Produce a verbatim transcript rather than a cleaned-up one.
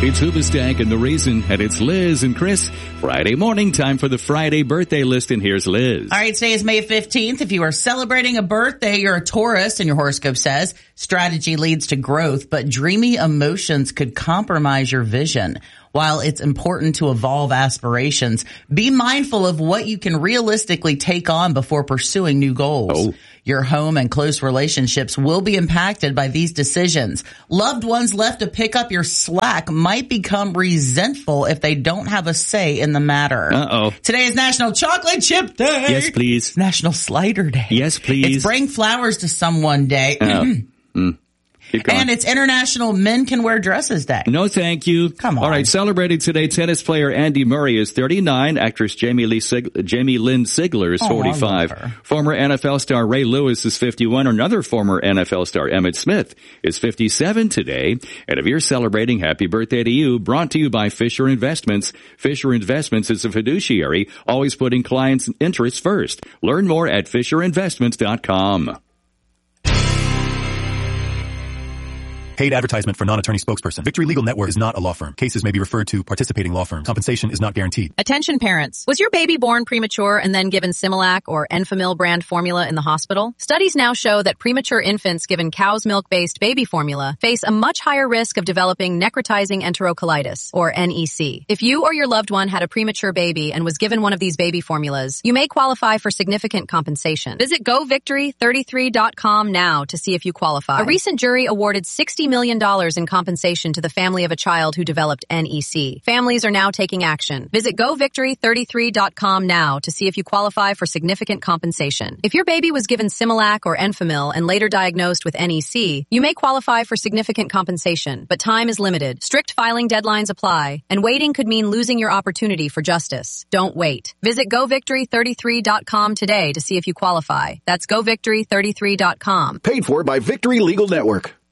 It's Hoobastank and The Reason, and it's Liz and Chris. Friday morning, time for the Friday birthday list, and here's Liz. All right, today is May fifteenth. If you are celebrating a birthday, you're a Taurus, and your horoscope says strategy leads to growth, but dreamy emotions could compromise your vision. While it's important to evolve aspirations, be mindful of what you can realistically take on before pursuing new goals. Oh. Your home and close relationships will be impacted by these decisions. Loved ones left to pick up your slack might become resentful if they don't have a say in the matter. Uh-oh. Today is National Chocolate Chip Day. Yes, please. It's National Slider Day. Yes, please. It's Bring Flowers to Someone Day. Uh, mm. And it's International Men Can Wear Dresses Day. No, thank you. Come on. All right, celebrating today, tennis player Andy Murray is thirty-nine. Actress Jamie Lee Sig- Jamie Lynn Sigler is Oh, forty-five. I love her. Former N F L star Ray Lewis is fifty-one. Another former N F L star, Emmitt Smith, is fifty-seven today. And if you're celebrating, happy birthday to you. Brought to you by Fisher Investments. Fisher Investments is a fiduciary, always putting clients' interests first. Learn more at fisher investments dot com. Paid advertisement for non-attorney spokesperson. Victory Legal Network is not a law firm. Cases may be referred to participating law firms. Compensation is not guaranteed. Attention parents. Was your baby born premature and then given Similac or Enfamil brand formula in the hospital? Studies now show that premature infants given cow's milk-based baby formula face a much higher risk of developing necrotizing enterocolitis, or N E C. If you or your loved one had a premature baby and was given one of these baby formulas, you may qualify for significant compensation. Visit go victory thirty-three dot com now to see if you qualify. A recent jury awarded sixty million dollars in compensation to the family of a child who developed N E C. Families are now taking action. Visit go victory thirty-three dot com now to see if you qualify for significant compensation. If your baby was given Similac or Enfamil and later diagnosed with N E C, you may qualify for significant compensation, but time is limited. Strict filing deadlines apply, and waiting could mean losing your opportunity for justice. Don't wait. Visit go victory thirty-three dot com today to see if you qualify. That's go victory thirty-three dot com. Paid for by Victory Legal Network.